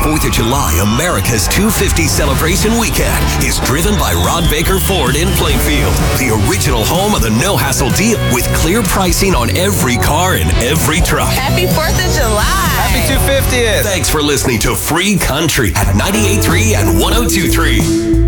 4th of July, America's 250 celebration weekend is driven by Rod Baker Ford in Plainfield, the original home of the no-hassle deal with clear pricing on every car and every truck. Happy 4th of July. Happy 250th. Thanks for listening to Free Country at 98.3 and 102.3.